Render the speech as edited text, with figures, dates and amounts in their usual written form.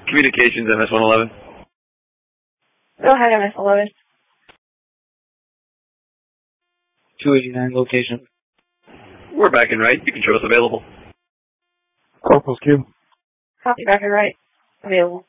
Communications, MS-111. Go ahead, MS-11. 289 location. We're back and right. You can show us available. Corporal's Q. Copy, back and right. Available.